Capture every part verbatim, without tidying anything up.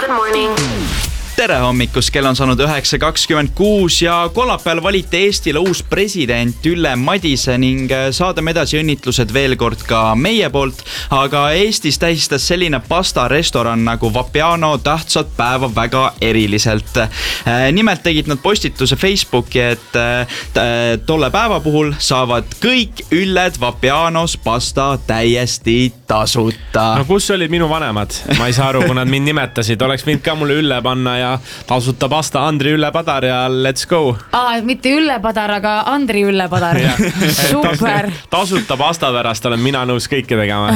Good morning. Tere hommikust, kell on saanud üheksa kakskümmend kuus ja kolmapäeval valiti Eestile uus president Ülle Madise ning saadame edasi õnnitlused veel kord ka meie poolt. Aga Eestis tähistas selline pastarestoran nagu Vapiano tähtsat päeva väga eriliselt. Nimelt tegid nad postituse Facebooki, et tolle päeva puhul saavad kõik ülled Vapianos pasta täiesti tasuta. No kus olid minu vanemad? Ma ei saa aru, kui nad mind nimetasid. Oleks võinud ka mulle Ülle panna ja tasuta pasta Andri Ülle Padar ja let's go. Aa, mitte Ülle Padar, aga Andri Ülle Padar. Super. Tasuta pasta pärast olen mina nõus kõike tegema.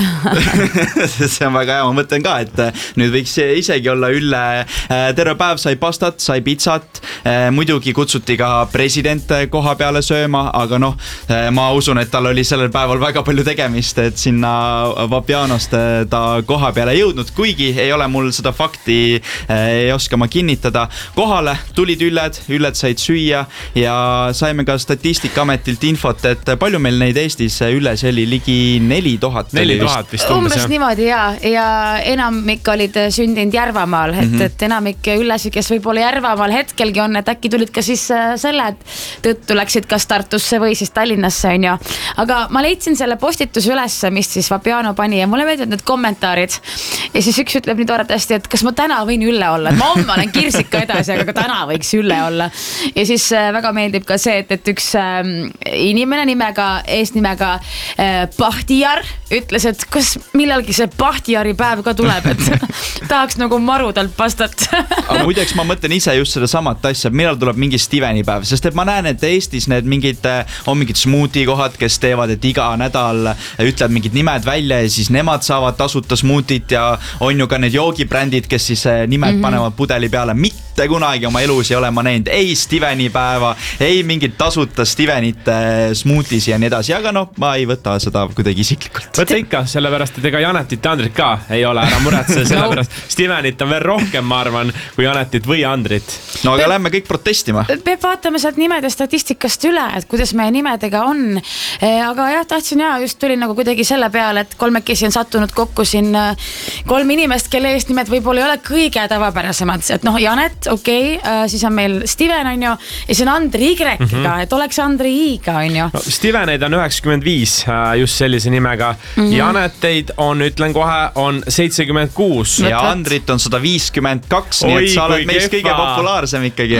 See on väga hea, ma mõtlen ka, et nüüd võiks isegi olla Ülle. Terve päev sai pastat, sai pizzat. Muidugi kutsuti ka president koha peale sööma, aga noh, ma usun, et tal oli sellel päeval väga palju tegemist, et sinna Vapianost ta koha peale jõudnud, kuigi ei ole mul seda fakti, ei oska ma kinnitada. Kohale tulid ülled, ülled said süüa ja saime ka Statistikaametilt infot, et palju meil neid Eestis ülles oli, ligi neli tuhat. neli tuhat vist umbes. Umbes niimoodi ja, ja enamik olid sündinud Järvamaal, et, mm -hmm. et enamik üllesi, kes võib-olla Järvamaal hetkelgi on, et äkki tulid ka siis selle, et tõttu läksid kas Tartusse või siis Tallinnasse, on ju. Aga ma leidsin selle postituse üles, mis siis Vapiano pani ja mulle meeldivad need kommentaarid. Ja siis üks ütleb nii toredasti, et kas ma täna võin Ülle olla, et ma homme olen kirsika edasi, aga ka täna võiks Ülle olla. Ja siis väga meeldib ka see, et, et üks äh, inimene nimega, eesnimega äh, Bahtiar ütles, et kas millalgi see Bahtiari päev ka tuleb, et tahaks nagu marudalt pastat. Aga muideks ma mõtlen ise just seda samat asja, millal tuleb mingi Steveni päev, sest et ma näen, et Eestis need mingid, on mingid smoothie kohad, kes teevad, et iga nädal ütlevad mingid nimed välja ja siis nemad saavad tasuta smoothit ja on ju ka need joogibrändid, kes siis nimed mm -hmm. panevad pudeli peale. Mitte kunagi oma elus ei ole ma näinud ei Steveni päeva, ei mingit tasuta Stevenit smoothies ja nii edasi, aga noh, ma ei võta seda kuidagi isiklikult. Võta ikka, sellepärast, et ega Janetit ja Andrit ka ei ole, ära muretse, sellepärast Stevenit on veel rohkem, ma arvan, kui Janetit või Andrit. No aga lähme kõik protestima. Peab vaatama sealt nimede statistikast üle, et kuidas meie nimedega on. Aga jah, tahtsin ja just tuli nagu kuidagi selle peale, et kolmekesi on sattunud kokku siin kolm inimest, kelle eest nimed võib-olla ei ole kõige tavapärasemad. Et noh, Janet, okei, okay, siis on meil Steven, on ju, ja see on Andri Y-ga, mm -hmm. et oleks Andri I-ga, on ju. No, Steveneid on üheksakümmend viis just sellise nimega. Mm -hmm. Janeteid on, ütlen kohe, on seitsekümmend kuus. Ja Andrit on sada viiskümmend kaks, nii et sa oled meist kõige populaarsem ikkagi.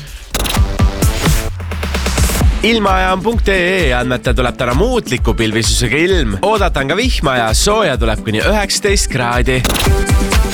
Ilmaajam punkt ee andmetel tuleb täna muutliku pilvisusega ilm. Oodatan ka vihma ja sooja tuleb kuni üheksateist kraadi.